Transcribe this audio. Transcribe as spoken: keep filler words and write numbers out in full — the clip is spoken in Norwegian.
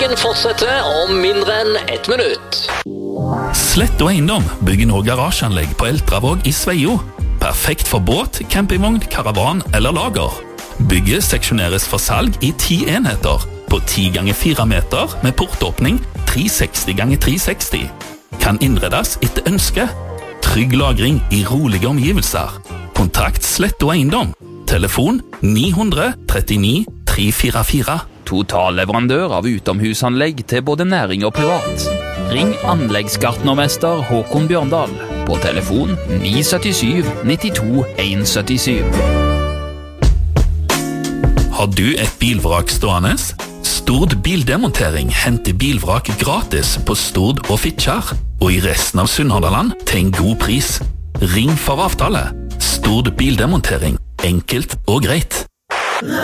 Fortsetter om mindre enn ett minutt. Slett og Eiendom bygger nå garasjeanlegg på Eltravåg i Sveio. Perfekt for båt, campingvogn, karavan eller lager. Bygget seksjoneres for salg i ti enheter på ti ganger fire meter med portåpning tre seksti ganger tre seksti. Kan innredes etter ønske. Trygg lagring i rolige omgivelser. Kontakt Slett og Eiendom. Telefon ni hundre trettini tre fire fire. Totalleverandør av utomhusanlegg til både næring og privat. Ring anleggsgartnermester Håkon Bjørndal på telefon ni sytti sju nittito en sytti sju. Har du et bilvrak stående? Stord Bildemontering henter bilvrak gratis på Stord og Fitjar, og i resten av Sunnhordland til en god pris. Ring for avtale. Stord Bildemontering. Enkelt og greit.